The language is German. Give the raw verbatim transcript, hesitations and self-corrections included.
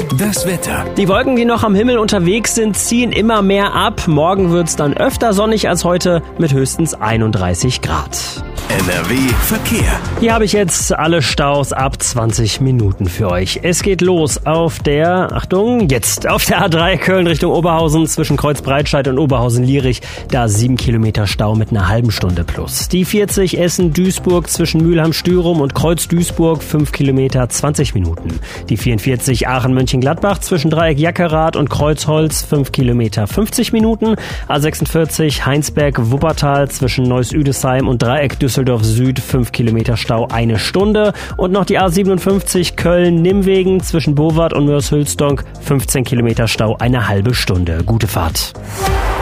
Das Wetter. Die Wolken, die noch am Himmel unterwegs sind, ziehen immer mehr ab. Morgen wird's dann öfter sonnig als heute mit höchstens einunddreißig Grad. N R W Verkehr. Hier habe ich jetzt alle Staus ab zwanzig Minuten für euch. Es geht los auf der, Achtung, jetzt auf der A drei Köln Richtung Oberhausen zwischen Kreuzbreitscheid und Oberhausen-Lierich. Da sieben Kilometer Stau mit einer halben Stunde plus. Die vierzig Essen-Duisburg zwischen Mülheim-Stürum und Kreuz-Duisburg fünf Kilometer zwanzig Minuten. Die vierundvierzig Aachen-Mönchengladbach zwischen Dreieck Jackerath und Kreuzholz fünf Kilometer fünfzig Minuten. A sechsundvierzig Heinsberg-Wuppertal zwischen Neuss-Üdesheim und Dreieck Düsseldorf Süd fünf Kilometer Stau, eine Stunde. Und noch die A siebenundfünfzig Köln-Nimwegen zwischen Bowart und Mörs-Hülsdonk fünfzehn Kilometer Stau, eine halbe Stunde. Gute Fahrt.